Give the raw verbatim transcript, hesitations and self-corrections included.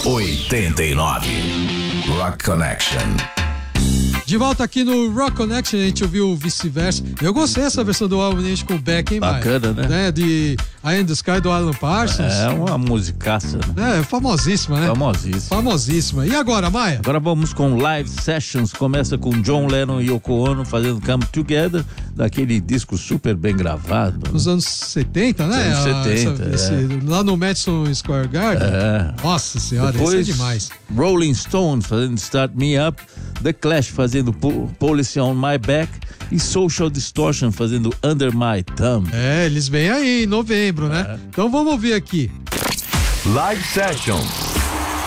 oitenta e nove. Rock Connection. De volta aqui no Rock Connection, a gente ouviu o Vice-Versa. Eu gostei dessa versão do Almination com o Beck, hein, Maia? Bacana, né? né? De I Am The Sky do Alan Parsons. É uma musicaça, né? É, famosíssima, né? Famosíssima. Famosíssima. E agora, Maia? Agora vamos com Live Sessions. Começa com John Lennon e Yoko Ono fazendo Come Together, daquele disco super bem gravado. Nos anos setenta, né? Anos Ah, setenta, essa, é. esse, lá no Madison Square Garden. É. Nossa senhora, Depois, isso é demais. Rolling Stones fazendo Start Me Up, The Clash fazendo Po- Policy on My Back e Social Distortion fazendo Under My Thumb. É, eles vêm aí em novembro, né? É. Então vamos ouvir aqui. Live Sessions.